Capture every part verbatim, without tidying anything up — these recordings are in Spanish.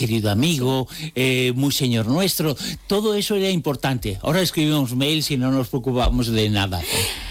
querido amigo, eh, muy señor nuestro, todo eso era importante. Ahora escribimos mails y no nos preocupamos de nada.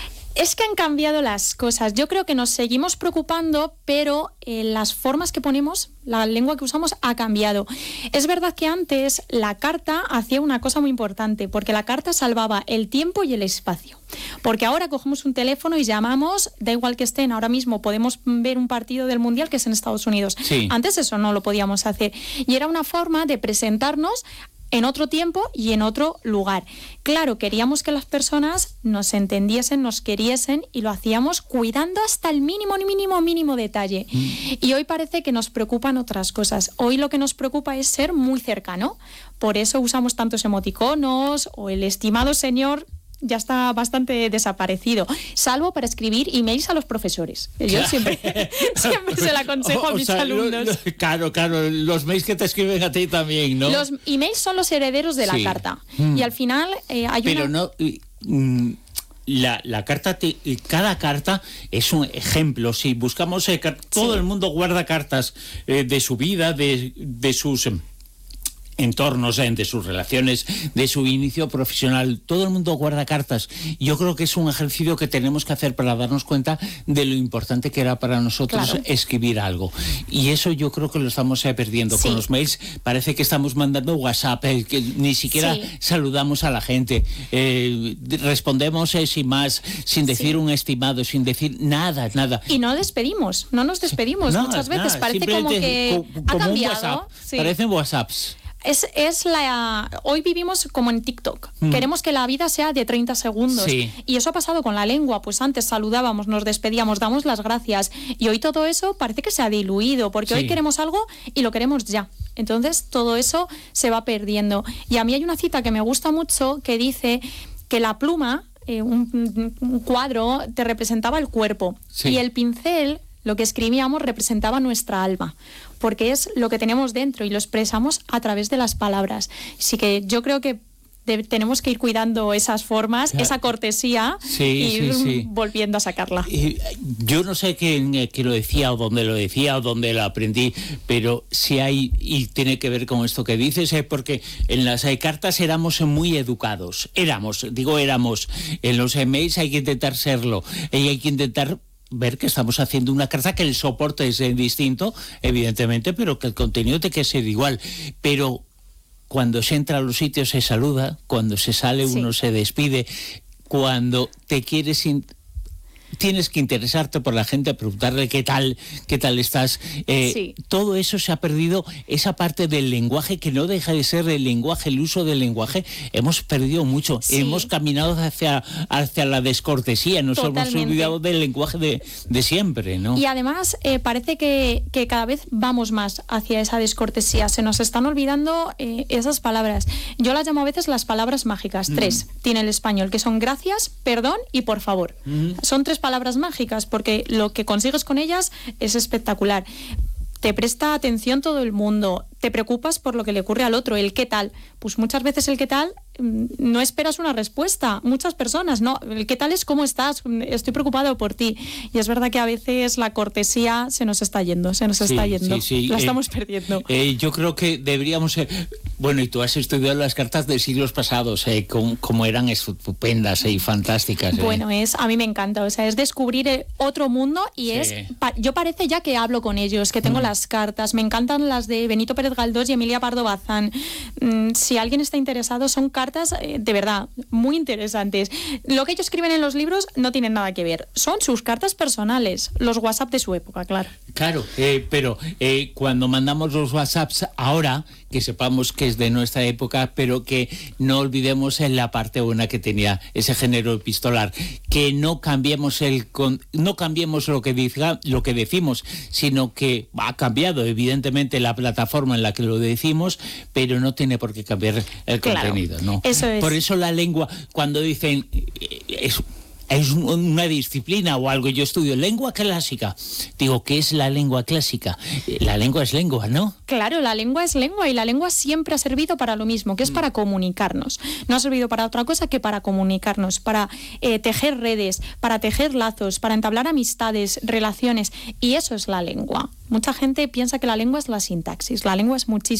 Es que han cambiado las cosas. Yo creo que nos seguimos preocupando, pero eh, las formas que ponemos, la lengua que usamos ha cambiado. Es verdad que antes la carta hacía una cosa muy importante, porque la carta salvaba el tiempo y el espacio. Porque ahora cogemos un teléfono y llamamos, da igual que estén, ahora mismo podemos ver un partido del Mundial que es en Estados Unidos. Sí. Antes eso no lo podíamos hacer. Y era una forma de presentarnos en otro tiempo y en otro lugar. Claro, queríamos que las personas nos entendiesen, nos queriesen, y lo hacíamos cuidando hasta el mínimo, mínimo, mínimo detalle. Mm. Y hoy parece que nos preocupan otras cosas. Hoy lo que nos preocupa es ser muy cercano. Por eso usamos tantos emoticonos, o el estimado señor ya está bastante desaparecido, salvo para escribir emails a los profesores. Yo siempre, siempre se lo aconsejo a mis o sea, alumnos. Lo, lo, claro, claro, los mails que te escriben a ti también, ¿no? Los emails son los herederos de la sí. carta. Mm. Y al final eh, hay Pero una... no... Mm, La, la carta, te, cada carta es un ejemplo. Si buscamos, eh, todo sí. el mundo guarda cartas eh, de su vida, de, de sus eh, entornos, eh, de sus relaciones, de su inicio profesional. Todo el mundo guarda cartas. Yo creo que es un ejercicio que tenemos que hacer para darnos cuenta de lo importante que era para nosotros claro. escribir algo. Y eso yo creo que lo estamos eh, perdiendo. Sí. Con los mails parece que estamos mandando WhatsApp, eh, que ni siquiera sí. saludamos a la gente. Eh, respondemos eh, sin más, sin decir sí. un estimado, sin decir nada, nada. Y no despedimos, no nos despedimos. Sí. Muchas nada, veces nada. Parece como que como ha cambiado. Un WhatsApp. Sí. Parecen WhatsApps. Es, es la hoy vivimos como en TikTok. Mm. Queremos que la vida sea de treinta segundos. Sí. Y eso ha pasado con la lengua. Pues antes saludábamos, nos despedíamos, damos las gracias. Y hoy todo eso parece que se ha diluido, porque sí. hoy queremos algo y lo queremos ya. Entonces todo eso se va perdiendo. Y a mí hay una cita que me gusta mucho que dice que la pluma, eh, un, un cuadro, te representaba el cuerpo. Sí. Y el pincel, lo que escribíamos, representaba nuestra alma, porque es lo que tenemos dentro y lo expresamos a través de las palabras. Así que yo creo que de, tenemos que ir cuidando esas formas, claro. esa cortesía, sí, y ir sí, sí. volviendo a sacarla. Eh, yo no sé quién, quién lo decía, o dónde lo decía, o dónde lo aprendí, pero sí hay, y tiene que ver con esto que dices, eh, porque en las eh, cartas éramos muy educados. Éramos, digo éramos, en los emails hay que intentar serlo, y hay que intentar ver que estamos haciendo una carta, que el soporte es distinto, evidentemente, pero que el contenido tiene que ser igual. Pero cuando se entra a los sitios se saluda, cuando se sale sí. uno se despide, cuando te quieres... In- tienes que interesarte por la gente, preguntarle qué tal, qué tal estás. Eh, sí. Todo eso se ha perdido, esa parte del lenguaje que no deja de ser el lenguaje, el uso del lenguaje. Hemos perdido mucho, sí. hemos caminado hacia, hacia la descortesía, nos Totalmente. hemos olvidado del lenguaje de, de siempre, ¿no? Y además eh, parece que, que cada vez vamos más hacia esa descortesía, se nos están olvidando eh, esas palabras. Yo las llamo a veces las palabras mágicas, mm. tres tiene el español, que son gracias, perdón y por favor. Mm. Son tres palabras mágicas, porque lo que consigues con ellas es espectacular. Te presta atención todo el mundo, te preocupas por lo que le ocurre al otro, el qué tal. Pues muchas veces el qué tal no esperas una respuesta, muchas personas, no, el qué tal es cómo estás, estoy preocupado por ti. Y es verdad que a veces la cortesía se nos está yendo, se nos sí, está yendo, sí, sí. la eh, estamos perdiendo. Eh, yo creo que deberíamos, eh, bueno, y tú has estudiado las cartas de siglos pasados, eh, como, como eran estupendas eh, y fantásticas. Eh. Bueno, es, a mí me encanta, o sea, es descubrir otro mundo y sí. es, pa, yo parece ya que hablo con ellos, que tengo mm. las cartas, me encantan las de Benito Pérez Galdós y Emilia Pardo Bazán. Mm, si alguien está interesado, son cartas de verdad muy interesantes. Lo que ellos escriben en los libros no tienen nada que ver, son sus cartas personales, los WhatsApp de su época, claro. Claro, eh, pero eh, cuando mandamos los WhatsApps ahora, que sepamos que es de nuestra época, pero que no olvidemos en la parte buena que tenía ese género epistolar, que no cambiemos el con, no cambiemos lo que diga, lo que decimos, sino que ha cambiado evidentemente la plataforma en la que lo decimos, pero no tiene por qué cambiar el claro, contenido, ¿no? Eso es. Por eso la lengua, cuando dicen es es una disciplina o algo, yo estudio lengua clásica, digo, ¿qué es la lengua clásica? La lengua es lengua, ¿no? Claro, la lengua es lengua y la lengua siempre ha servido para lo mismo, que es para comunicarnos. No ha servido para otra cosa que para comunicarnos, para eh, tejer redes, para tejer lazos, para entablar amistades, relaciones, y eso es la lengua. Mucha gente piensa que la lengua es la sintaxis, la lengua es muchísimo